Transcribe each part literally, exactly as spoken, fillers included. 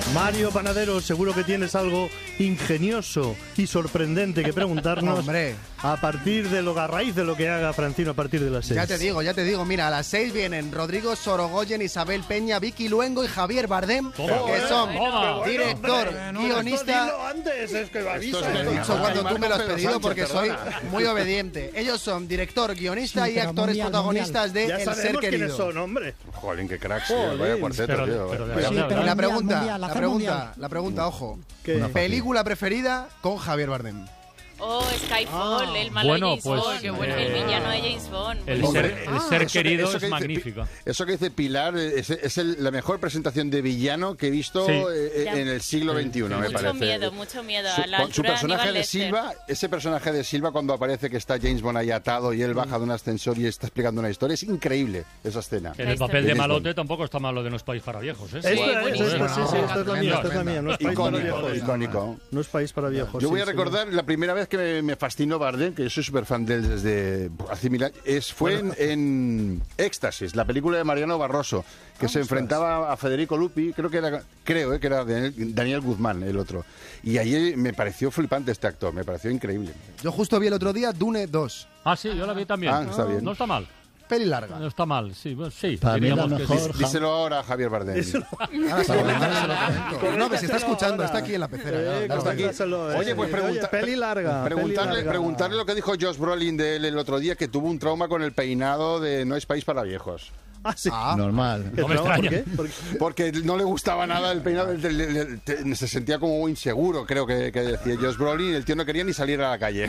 Mario Panadero, seguro que tienes algo ingenioso y sorprendente que preguntarnos. Hombre. A partir de lo a raíz de lo que haga Francino a partir de las seis. Ya te digo, ya te digo, mira, a las seis vienen Rodrigo Sorogoyen, Isabel Peña, Vicky Luengo y Javier Bardem, Toma, que son toma. director, Bueno, guionista. esto dilo antes, es que avisa. Te he dicho cuando tú me lo has pedido porque soy muy obediente. Ellos son director, guionista Sí, y pero actores mundial, protagonistas de Ya El Ser sabemos quiénes Querido. son, hombre. Jolín, qué cracks, Joder, vaya cuarteto, pero- tío. pero de Vaya- verdad, Sí, pero Y la mundial, pregunta, mundial, la hacer pregunta, mundial. la pregunta, ojo. ¿Qué? Película preferida con Javier Bardem. Oh, Skyfall, Ah. el malo Bueno, de James pues, Bond, qué bueno. el eh, villano de James Bond. El Pues, ser, Hombre, el ah, ser eso que- querido eso es que dice Pi- magnífico. Eso que dice Pilar es, es el- la mejor presentación de villano que he visto Sí. eh, Ya. en el siglo veintiuno, me mucho parece. miedo, mucho miedo. Su, a la con su altura personaje Aníbal de Lecter. Silva, ese personaje de Silva cuando aparece que está James Bond ahí atado y él baja de un ascensor y está explicando una historia, es increíble esa escena. En el papel de James malote Bond. tampoco está malo de No es país para viejos, ¿eh? Esta es, buenísimo. esta, sí, sí, esta es la mía, esta es la mía. No es país para Icónico, viejos. icónico. No es país para viejos. Yo voy sí, a sí. recordar la primera vez que me, me fascinó Bardem, que yo soy súper fan de él desde hace mil años, es, fue en, en Éxtasis, la película de Mariano Barroso, que se enfrentaba a Federico Lupi, creo que era, creo eh, que era Daniel, Daniel Guzmán, el otro. Y ahí me pareció flipante este actor, me pareció increíble. Yo justo vi el otro día Dune dos. Ah, sí, yo la vi también. Ah, está bien. No está mal. Peli larga. No está mal, sí. Bueno, sí, Para mí la diríamos que mejor. sí. Dí- Díselo ahora a Javier Bardem. Ahora se lo ahora se lo comento. No, que se está escuchando, está aquí en la pecera. Eh, ya, ya está aquí. coméntaselo, eh. Oye, pues pregunta- peli larga. Preguntarle, peli larga. preguntarle lo que dijo Josh Brolin de él el otro día, que tuvo un trauma con el peinado de No es país para viejos. Ah, sí. Ah, Normal. ¿Qué No me trauma? ¿Por extraña. qué? ¿Por qué? Porque no le gustaba nada el peinado, le- le- le- te- se sentía como inseguro, creo que, que decía Josh Brolin, el tío no quería ni salir a la calle.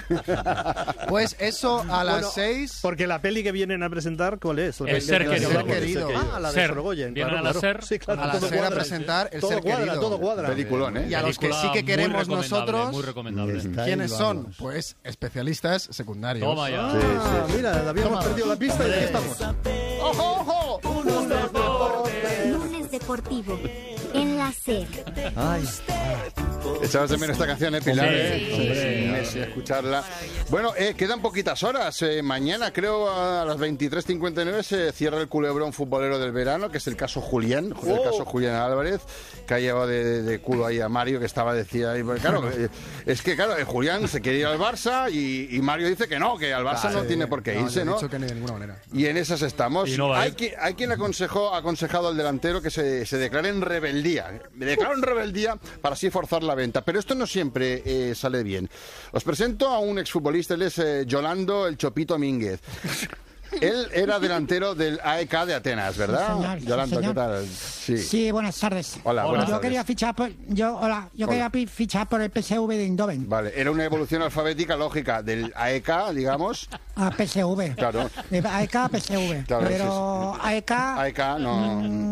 pues eso a las Bueno, seis. Porque la peli que vienen a presentar, ¿cuál es? La El peli Ser que- Querido. Ser Querido. Ah, la de Ser. Sorogoyen. Vienen Claro, a la claro. Ser. Sí, claro, A la todo Ser a cuadra. presentar El Todo Ser cuadra, Querido. todo cuadra. Peliculón, ¿eh? Y a los que Película sí que muy queremos recomendable, nosotros, Muy recomendable. Está ahí, ¿quiénes son? vamos. Pues especialistas secundarios. Toma ya. Ah, mira, habíamos perdido la pista y aquí estamos. ¡Ojo, ojo! Lunes Deportivo en la SER. Ay, Echabas de menos esta canción, ¿eh, Pilar? Sí, ¿eh? sí, Hombre, sí. un mes sin escucharla. Bueno, eh, quedan poquitas horas. Eh, mañana, creo, a las veintitrés cincuenta y nueve se cierra el culebrón futbolero del verano, que es el caso Julián, el Oh. caso Julián Álvarez, que ha llevado de, de- de culo ahí a Mario, que estaba, decía, ahí, porque, claro, eh, es que, claro, eh, Julián se quiere ir al Barça y, y Mario dice que no, que al Barça no Sí. tiene por qué No, irse, yo he ¿no? dicho que ni de ninguna manera. Y en esas estamos. Y no va a hay, ir. qui- hay quien aconsejó, ha aconsejado al delantero que se, se declare en rebeldía. Me declaro en rebeldía para así forzar la venta. Pero esto no siempre eh, sale bien. Os presento a un exfutbolista, él es eh, Yolando el Chopito Mínguez. Él era delantero del A E K de Atenas, ¿verdad? Sí, señor, sí, Yolando, señor. ¿qué tal? Sí. Sí, buenas tardes. Hola, Hola. buenas Yo tardes. quería fichar por, yo, hola, yo Hola. quería pi- fichar por el P S V de Eindhoven. Vale, era una evolución alfabética lógica del A E K, digamos. A P S V. Claro. De A E K a P S V. Claro, Pero A E K. A E K no...